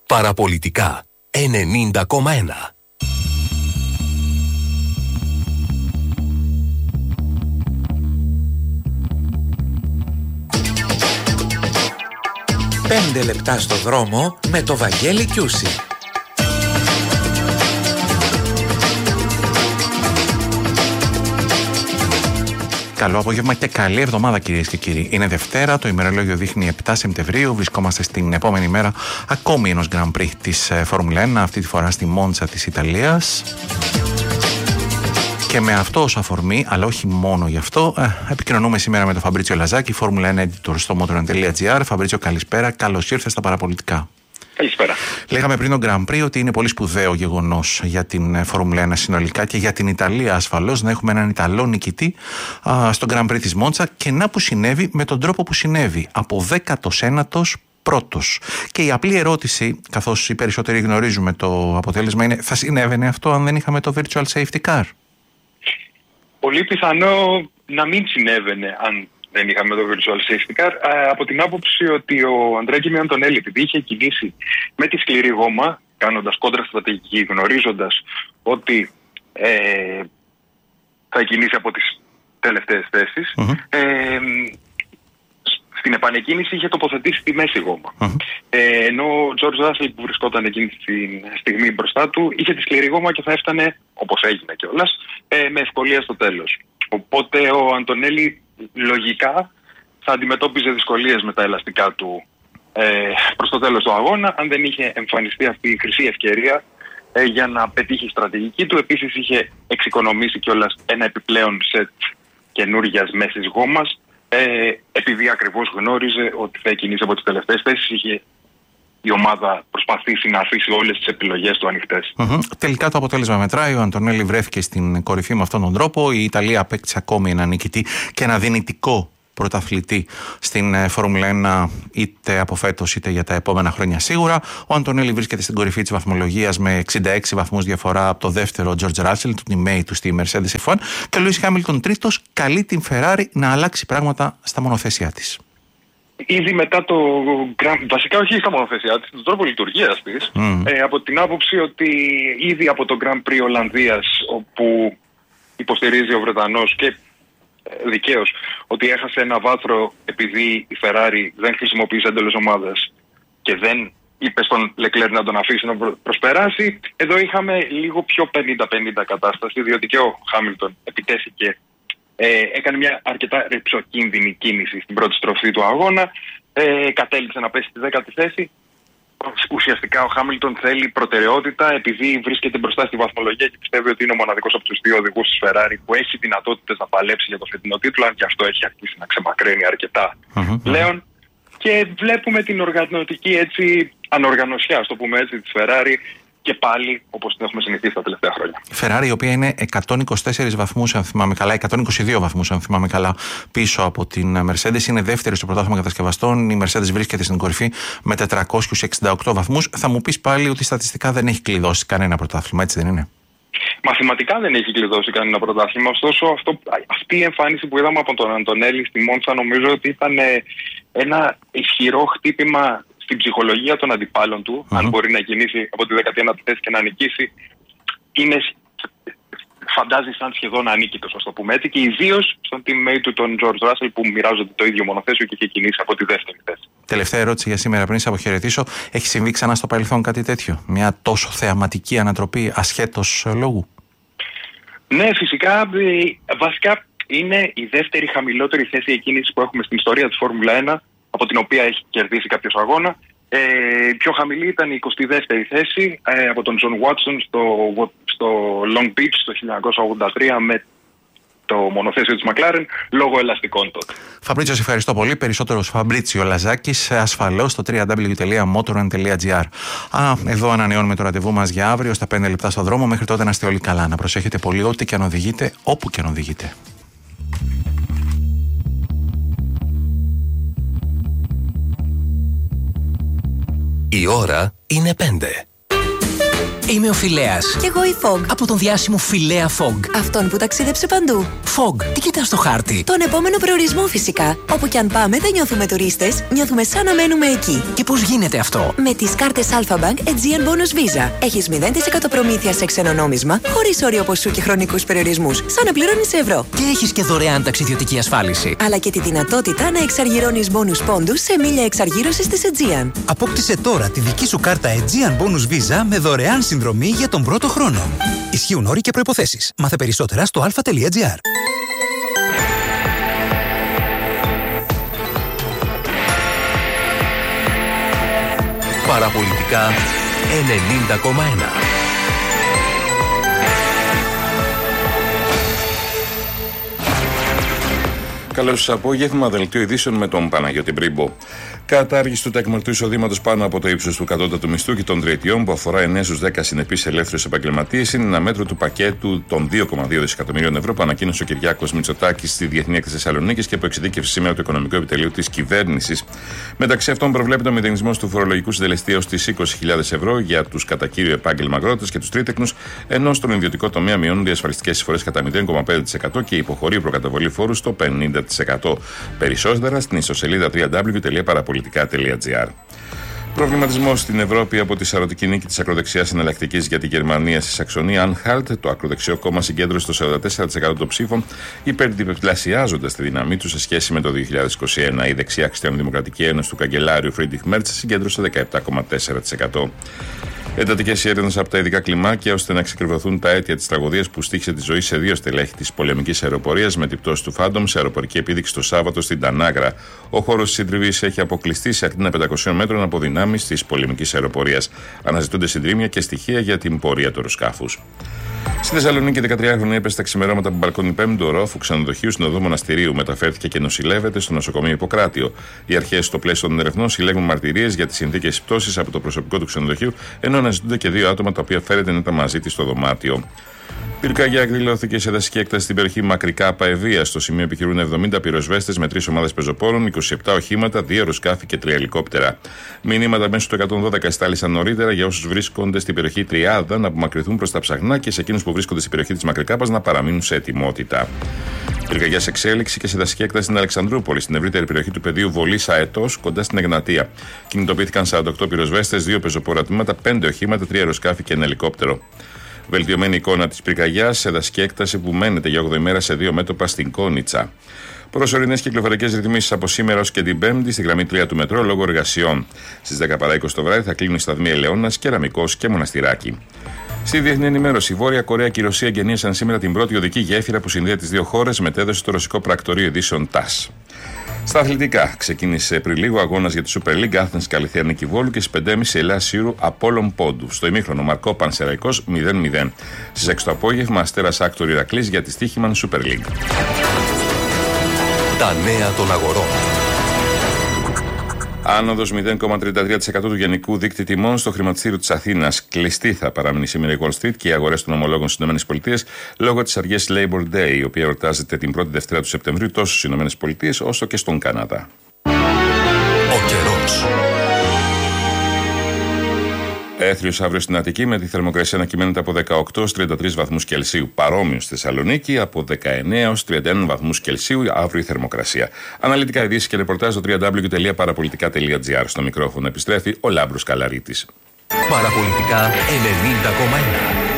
Παραπολιτικά 90,1. Πέντε λεπτά στο δρόμο με το Βαγγέλη Κιούση. Καλό απόγευμα και καλή εβδομάδα, κυρίες και κύριοι. Είναι Δευτέρα, το ημερολόγιο δείχνει 7 Σεπτεμβρίου. Βρισκόμαστε στην επόμενη μέρα ακόμη ενός Grand Prix της Φόρμουλα 1, αυτή τη φορά στη Μόντσα της Ιταλίας. Και με αυτό ως αφορμή, αλλά όχι μόνο γι' αυτό, επικοινωνούμε σήμερα με τον Φαμπρίτσιο Λαζάκη, Φόρμουλα 1 editor στο motoran.gr. Φαμπρίτσιο, καλησπέρα. Καλώς ήρθες στα παραπολιτικά. Καλησπέρα. Λέγαμε πριν τον Grand Prix ότι είναι πολύ σπουδαίο γεγονός για την Φόρμουλα 1 συνολικά και για την Ιταλία ασφαλώς να έχουμε έναν Ιταλό νικητή στον Grand Prix της Μόντσα, και να που συνέβη με τον τρόπο που συνέβη, από 19ος πρώτος. Και η απλή ερώτηση, καθώς οι περισσότεροι γνωρίζουμε το αποτέλεσμα, είναι: θα συνέβαινε αυτό αν δεν είχαμε το virtual safety car? Πολύ πιθανό να μην συνέβαινε αν δεν είχαμε το virtual safety car, από την άποψη ότι ο Αντρέα Αντωνέλη, επειδή είχε κινήσει με τη σκληρή γόμα, κάνοντας κόντρα στρατηγική, γνωρίζοντας ότι θα κινήσει από τις τελευταίες θέσεις, στην επανεκκίνηση είχε τοποθετήσει τη μέση γόμα. Ενώ ο Τζορτζ Ράσελ, που βρισκόταν εκείνη τη στιγμή μπροστά του, είχε τη σκληρή γόμα και θα έφτανε, όπως έγινε κιόλας, με ευκολία στο τέλος. Οπότε ο Αντωνέλη λογικά θα αντιμετώπιζε δυσκολίες με τα ελαστικά του προς το τέλος του αγώνα, αν δεν είχε εμφανιστεί αυτή η χρυσή ευκαιρία για να πετύχει η στρατηγική του. Επίσης είχε εξοικονομήσει κιόλας ένα επιπλέον σετ καινούργιας μέσης γόμας, επειδή ακριβώς γνώριζε ότι θα κινήσει από τις τελευταίες θέσεις. Είχε η ομάδα προσπαθήσει να αφήσει όλες τις επιλογές του ανοιχτές. Τελικά το αποτέλεσμα μετράει. Ο Αντωνέλη βρέθηκε στην κορυφή με αυτόν τον τρόπο. Η Ιταλία απέκτησε ακόμη ένα νικητή και ένα δυνητικό πρωταθλητή στην Φόρμουλα 1, είτε από φέτος είτε για τα επόμενα χρόνια σίγουρα. Ο Αντωνέλη βρίσκεται στην κορυφή της βαθμολογίας με 66 βαθμούς διαφορά από το δεύτερο George Russell, του teammate του στη Mercedes F1, και ο Lewis Hamilton τρίτος καλεί την Ferrari να αλλάξει πράγματα στα μονοθέσια της. Ήδη μετά το Grand, βασικά όχι στα μονοθέσια της, τον τρόπο λειτουργίας της, από την άποψη ότι ήδη από το Grand Prix Ολλανδίας, όπου υποστηρίζει ο Βρετανός και δικαίως ότι έχασε ένα βάθρο επειδή η Ferrari δεν χρησιμοποίησε εντελώς ομάδας και δεν είπε στον Leclerc να τον αφήσει να προσπεράσει, εδώ είχαμε λίγο πιο 50-50 κατάσταση, διότι και ο Χάμιλτον επιτέθηκε. Έκανε μια αρκετά ρεψοκίνδυνη κίνηση στην πρώτη στροφή του αγώνα. Κατέληξε να πέσει στη 10η θέση. Ουσιαστικά ο Χάμιλτον θέλει προτεραιότητα, επειδή βρίσκεται μπροστά στη βαθμολογία και πιστεύει ότι είναι ο μοναδικός από τους δύο οδηγούς της Ferrari που έχει δυνατότητες να παλέψει για το φετινό τίτλο, αν και αυτό έχει αρχίσει να ξεμακραίνει αρκετά πλέον. Και βλέπουμε την οργανωτική έτσι ανοργανωσιά, το πούμε έτσι, της Ferrari, και πάλι όπως την έχουμε συνηθίσει τα τελευταία χρόνια. Ferrari, η οποία είναι 124 βαθμούς, αν θυμάμαι καλά, 122 βαθμούς, αν θυμάμαι καλά, πίσω από την Mercedes. Είναι δεύτερη στο πρωτάθλημα κατασκευαστών. Η Mercedes βρίσκεται στην κορυφή με 468 βαθμούς. Θα μου πεις πάλι ότι στατιστικά δεν έχει κλειδώσει κανένα πρωτάθλημα, έτσι δεν είναι? Μαθηματικά δεν έχει κλειδώσει κανένα πρωτάθλημα. Ωστόσο, αυτή η εμφάνιση που είδαμε από τον Αντωνέλη στη Μόντσα, νομίζω ότι ήταν ένα ισχυρό χτύπημα στην ψυχολογία των αντιπάλων του. Αν μπορεί να κινήσει από τη 19η θέση και να νικήσει, φαντάζει σαν σχεδόν ανίκητος, ας το πούμε έτσι, και ιδίως στον teammate του, τον George Russell, που μοιράζονται το ίδιο μονοθέσιο και είχε κινήσει από τη δεύτερη θέση. Τελευταία ερώτηση για σήμερα πριν σε αποχαιρετήσω. Έχει συμβεί ξανά στο παρελθόν κάτι τέτοιο? Μια τόσο θεαματική ανατροπή ασχέτως λόγου? Ναι, φυσικά. Βασικά είναι η δεύτερη χαμηλότερη θέση εκκίνησης που έχουμε στην ιστορία της Φόρμουλα 1, από την οποία έχει κερδίσει κάποιος αγώνα. Η πιο χαμηλή ήταν η 22η θέση από τον John Watson στο Long Beach το 1983 με το μονοθέσιο της McLaren, λόγω ελαστικών τότε. Φαμπρίτσιο, σε ευχαριστώ πολύ. Περισσότερο Φαμπρίτσιο Λαζάκης, ασφαλώς στο www.motoran.gr. Εδώ ανανεώνουμε το ραντεβού μας για αύριο στα 5 λεπτά στο δρόμο. Μέχρι τότε να είστε όλοι καλά. Να προσέχετε πολύ ό,τι και αν οδηγείτε, όπου και αν οδηγείτε. Η ώρα είναι 5. Είμαι ο Φιλέας. Κι εγώ η Fog. Από τον διάσημο Φιλέα Fog. Αυτόν που ταξίδεψε παντού. Fog, τι κοιτάς στο χάρτη? Τον επόμενο προορισμό φυσικά. Όπου κι αν πάμε δεν νιώθουμε τουρίστες, νιώθουμε σαν να μένουμε εκεί. Και πώς γίνεται αυτό? Με τις κάρτες Alpha Bank Aegean Bonus Visa. Έχεις 0% προμήθεια σε ξένο νόμισμα, χωρίς όριο ποσού και χρονικούς περιορισμούς, σαν να πληρώνεις σε ευρώ. Και έχεις και δωρεάν ταξιδιωτική ασφάλιση. Αλλά και τη δυνατότητα να εξαργυρώνεις bonus πόντους σε μίλια εξαργύρωσης της Aegean. Απόκτησε τώρα τη δική σου κάρτα Aegean Bonus Visa με δωρεάν συνδρομή για τον πρώτο χρόνο. Ισχύουν όροι και προϋποθέσεις. Μάθε περισσότερα στο alpha.gr. Παραπολιτικά 90,1. Καλώς σας απόγευμα, δελτίο ειδήσεων με τον Παναγιώτη Μπρίμπο. Κατάργηση του τεκμαρτού εισοδήματος πάνω από το ύψος του κατώτατου μισθού και των τριετιών που αφορά 9 στους 10 συνεπείς ελεύθερους επαγγελματίες είναι ένα μέτρο του πακέτου των 2,2 δισεκατομμυρίων ευρώ που ανακοίνωσε ο Κυριάκος Μητσοτάκης στη Διεθνή Έκθεση Θεσσαλονίκης και που εξειδίκευσε σήμερα το Οικονομικό Επιτελείο της Κυβέρνησης. Μεταξύ αυτών προβλέπεται ο μηδενισμός του φορολογικού συντελεστή έως τις 20.000 ευρώ για τους κατά κύριο επάγγελμα αγρότες και τους τρίτεκνους, ενώ στον ιδιωτικό τομέα μειώνονται οι ασφαλιστικές εισφορές κατά 0,5% και υποχωρεί προκαταβολή φόρου στο 50%. Περισσότερα στην ιστοσελίδα www.parapolitica.gr. Προβληματισμός στην Ευρώπη από τη σαρωτική νίκη της ακροδεξιάς εναλλακτικής για τη Γερμανία στη Σαξονία Anhalt. Το ακροδεξιό κόμμα συγκέντρωσε το 44% των ψήφων, υπερδιπλασιάζοντας τη δύναμή του σε σχέση με το 2021. Η δεξιά Χριστιανοδημοκρατική Ένωση του καγκελάριου Φρίντριχ Μέρτς συγκέντρωσε 17,4%. Εντατικές έρευνες από τα ειδικά κλιμάκια ώστε να εξακριβωθούν τα αίτια της τραγωδίας που στοίχησε τη ζωή σε 2 στελέχη της πολεμικής αεροπορίας με την πτώση του Phantom σε αεροπορική επίδειξη το Σάββατο στην Τανάγρα. Ο χώρος της συντριβής έχει αποκλειστεί σε ακτίνα 500 μέτρων από δυνάμεις της πολεμικής αεροπορίας. Αναζητούνται συντρίμμια και στοιχεία για την πορεία του αεροσκάφους. Στη Θεσσαλονίκη, 13χρονη έπεσε τα ξημερώματα από μπαλκόνι 5ου ορόφου ξενοδοχείου στην οδό Μοναστηρίου. Μεταφέρθηκε και νοσηλεύεται στο νοσοκομείο Ιπποκράτιο. Οι αρχές στο πλαίσιο των ερευνών συλλέγουν μαρτυρίες για τις συνθήκες πτώσης από το προσωπικό του ξενοδοχείου, ενώ αναζητούνται και 2 άτομα τα οποία φέρεται να ήταν μαζί της στο δωμάτιο. Πυρκαγιά εκδηλώθηκε σε δασική έκταση στην περιοχή Μακρικά Παεβία. Στο σημείο επιχειρούν 70 πυροσβέστες με 3 ομάδες πεζοπόρων, 27 οχήματα, 2 αεροσκάφη και 3 ελικόπτερα. Μηνύματα μέσω του 112 εστάλησαν νωρίτερα για όσους βρίσκονται στην περιοχή Τριάδα να απομακρυνθούν προς τα ψαχνά και σε εκείνους που βρίσκονται στην περιοχή της Μακρικάπας να παραμείνουν σε ετοιμότητα. Πυρκαγιά σε εξέλιξη και σε δασική έκταση στην Αλεξανδρούπολη, στην ευρύτερη περιοχή του πεδίου Βολής Αετός, κοντά στην Εγνατία. Κινητοποιήθηκαν 48 πυροσβέστες, 2 πεζοπόρα τμήματα, 5 οχήματα, 3 αεροσκάφη και 1 ελικόπτερο. Βελτιωμένη εικόνα της πυρκαγιάς σε δασική έκταση που μένεται για 8η μέρα σε 2 μέτωπα στην Κόνιτσα. Προσωρινές κυκλοφορικές ρυθμίσεις από σήμερα ως και την Πέμπτη στη γραμμή 3 του μετρό λόγω εργασιών. Στις 10 παρά 20 το βράδυ θα κλείνουν οι σταθμοί Ελαιώνας, Κεραμικός και Μοναστηράκι. Στη διεθνή ενημέρωση, η Βόρεια Κορέα και η Ρωσία εγκαινίασαν σήμερα την πρώτη οδική γέφυρα που συνδέει τις 2 χώρες, μετέδωσε το ρωσικό πρακτορείο ειδήσεων TASS. Στα αθλητικά, ξεκίνησε πριν λίγο αγώνας για τη Super League Athens Καλυθιανική Βόλου και στις 5.30 Ελλάς Σύρου Απόλλων Πόντου. Στο ημίχρονο Μαρκό Πανσεραϊκός 0-0. Στις 6 το απόγευμα Αστέρας Άκτορ Ηρακλής για τη Στοίχημαν Super League. Τα νέα των αγορών. Άνοδος 0,33% του γενικού δείκτη τιμών στο χρηματιστήριο της Αθήνας. Κλειστή θα παραμείνει σήμερα η Wall Street και οι αγορές των ομολόγων στις ΗΠΑ λόγω της αργίας Labor Day, η οποία εορτάζεται την 1η Δευτέρα του Σεπτεμβρίου τόσο στις ΗΠΑ όσο και στον Καναδά. Ο καιρός. Έθριος αύριο στην Αττική με τη θερμοκρασία να κυμαίνεται από 18 ως 33 βαθμούς Κελσίου. Παρόμοιο στη Θεσσαλονίκη από 19 ως 31 βαθμούς Κελσίου αύριο η θερμοκρασία. Αναλυτικά ειδήσεις και ρεπορτάζ στο www.parapolitica.gr. Στο μικρόφωνο επιστρέφει ο Λάμπρος Καλαρίτης. Παραπολιτικά 90,1.